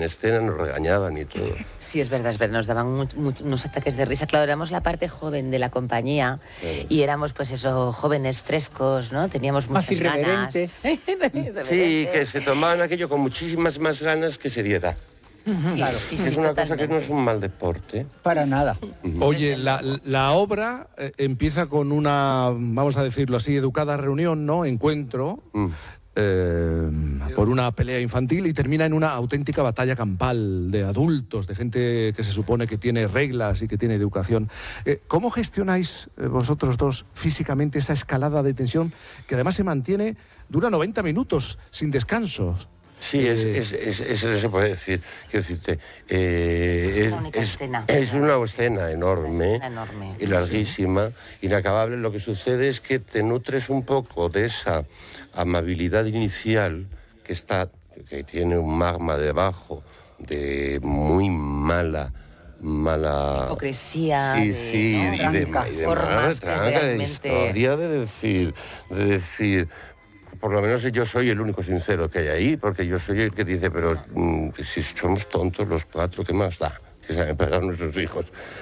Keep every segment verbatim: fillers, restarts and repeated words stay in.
escena nos regañaban y todo. Sí, es verdad, es verdad, nos daban much, much, unos ataques de risa. Claro, éramos la parte joven de la compañía sí. y éramos, pues eso, jóvenes frescos, ¿no? Teníamos muchas más irreverentes. ganas. Sí, que se tomaban aquello con muchísimas más ganas que seriedad. Sí, claro, sí, sí, es una totalmente. cosa que no es un mal deporte. Para nada. Oye, la, la obra eh, empieza con una, vamos a decirlo así, educada reunión, ¿no? Encuentro. Mm. Eh, por una pelea infantil y termina en una auténtica batalla campal de adultos, de gente que se supone que tiene reglas y que tiene educación. Eh, ¿Cómo gestionáis eh, vosotros dos físicamente esa escalada de tensión que además se mantiene, dura noventa minutos sin descansos? Sí, eh, es, es, es, eso se puede decir. Quiero decirte, eh, es, es, escena. es una escena enorme, escena enorme y larguísima, sí. inacabable. Lo que sucede es que te nutres un poco de esa amabilidad inicial que está, que tiene un magma debajo de muy mala mala hipocresía, sí, de, sí, ¿no? y de, y de mala retranca, de historia, de decir, de decir. Por lo menos yo soy el único sincero que hay ahí, porque yo soy el que dice, pero mmm, si somos tontos los cuatro, ¿qué más da? Que saben pegar a nuestros hijos.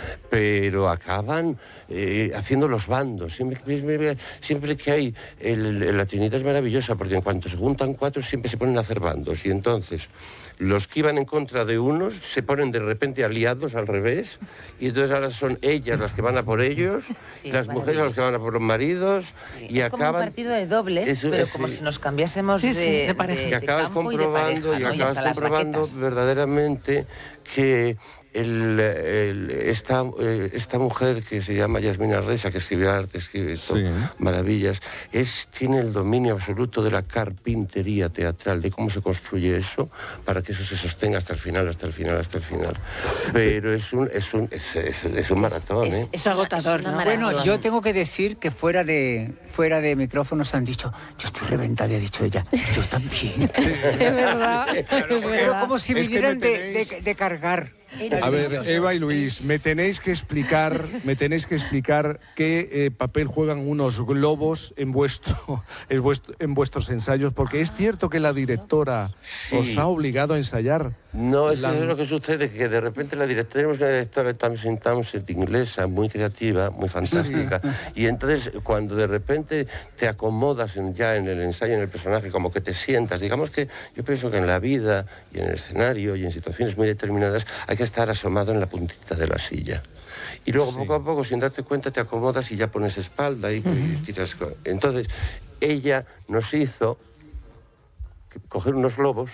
Pero acaban eh, haciendo los bandos. Siempre, siempre que hay... El, el, la Trinidad es maravillosa, porque en cuanto se juntan cuatro siempre se ponen a hacer bandos. Y entonces los que iban en contra de unos se ponen de repente aliados al revés. Y entonces ahora son ellas las que van a por ellos, sí, las mujeres las que van a por los maridos. Sí, y es acaban... como un partido de dobles, es, pero es, como sí. si nos cambiásemos sí, de, sí, de pareja. de, y acabas de campo comprobando, y de pareja, y ¿no? acabas y comprobando verdaderamente que el, el, esta, eh, esta mujer que se llama Yasmina Reza, que escribe arte, escribe esto, sí. maravillas, es, tiene el dominio absoluto de la carpintería teatral, de cómo se construye eso, para que eso se sostenga hasta el final, hasta el final, hasta el final. Pero es un, es un, es, es, es un maratón, es, ¿eh? Es, es agotador, es ¿no? Bueno, yo tengo que decir que fuera de, fuera de micrófonos han dicho, yo estoy reventada, y ha dicho ella, yo también. Es verdad, es Pero verdad. como si es vinieran que tenéis... de, de, de cargar. A ver, Eva y Luis, me tenéis que explicar, me tenéis que explicar qué eh, papel juegan unos globos en vuestro, en vuestros ensayos, porque es cierto que la directora sí. os ha obligado a ensayar. No, es la... que es lo que sucede, que de repente la directora, tenemos una directora Tamsin Townsend inglesa, muy creativa, muy fantástica, sí. y entonces cuando de repente te acomodas en, ya en el ensayo, en el personaje, como que te sientas, digamos que yo pienso que en la vida y en el escenario y en situaciones muy determinadas hay que estar asomado en la puntita de la silla. Y luego sí. poco a poco, sin darte cuenta, te acomodas y ya pones espalda y, uh-huh. y tiras... Entonces, ella nos hizo coger unos globos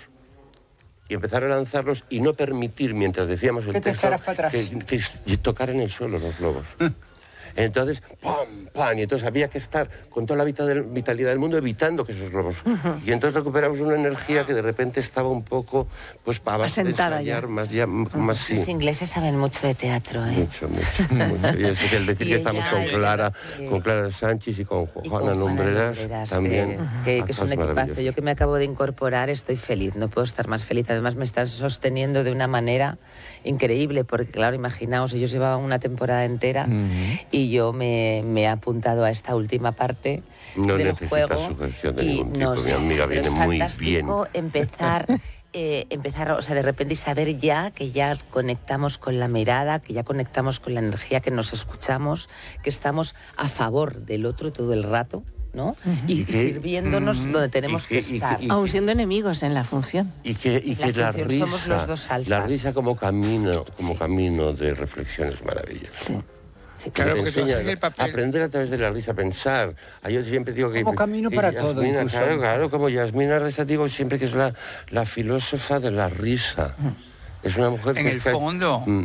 y empezar a lanzarlos y no permitir, mientras decíamos el que texto, te para atrás. Que, que tocaran el suelo los globos. Entonces, ¡pam, pam! Y entonces había que estar con toda la vitalidad del mundo evitando que esos globos... Uh-huh. Y entonces recuperamos una energía que de repente estaba un poco, pues, para base de ensayar, más ya, uh-huh. más sí. Los ingleses saben mucho de teatro, ¿eh? Mucho, mucho, mucho. Y es el decir que estamos con Clara, ella, con Clara Sánchez y con Juana, y con Juana Lumbreras, Lumbreras también. Que, que, que es un equipazo. Yo que me acabo de incorporar estoy feliz, no puedo estar más feliz. Además me están sosteniendo de una manera increíble, porque claro, imaginaos, ellos llevaban una temporada entera uh-huh. y yo me, me he apuntado a esta última parte no del necesitas juego. Sujeción de y ningún tipo, nos, mi amiga viene muy bien. empezar... Eh, empezar, o sea, de repente y saber ya que ya conectamos con la mirada, que ya conectamos con la energía, que nos escuchamos, que estamos a favor del otro todo el rato, ¿no? Uh-huh. Y, y sirviéndonos uh-huh. donde tenemos que, que estar. Y, y, Aún siendo enemigos en la función. Y que, y que la, la risa, somos los dos alfas. La risa como camino, como sí. camino de reflexiones maravillosas. Sí. Sí, claro, porque tú haces el papel. Aprender a través de la risa a pensar. Yo siempre digo que... Como camino que para Yasmina, todo, incluso. Claro, claro, como Yasmina Reza, digo siempre que es la, la filósofa de la risa. Mm. Es una mujer en que... En el fondo... Mm.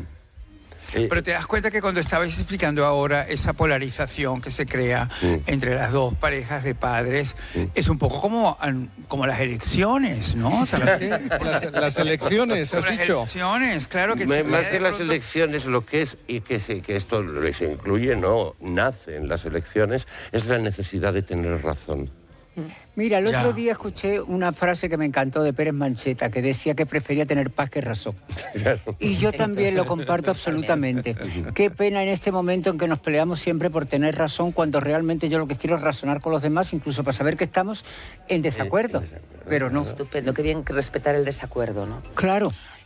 Eh, Pero te das cuenta que cuando estabais explicando ahora esa polarización que se crea mm. entre las dos parejas de padres, mm. es un poco como, como las elecciones, ¿no? O sea, las, las elecciones, has las dicho. Las elecciones, claro que Me, sí. Más que las pronto... elecciones, lo que es, y que, se, que esto se incluye, no, nace en las elecciones, es la necesidad de tener razón. Mira, el ya. otro día escuché una frase que me encantó de Pérez Mancheta, que decía que prefería tener paz que razón. Claro. Y yo también lo comparto absolutamente. Qué pena en este momento en que nos peleamos siempre por tener razón, cuando realmente yo lo que quiero es razonar con los demás, incluso para saber que estamos en desacuerdo. Pero no. Estupendo, qué bien respetar el desacuerdo, ¿no? Claro.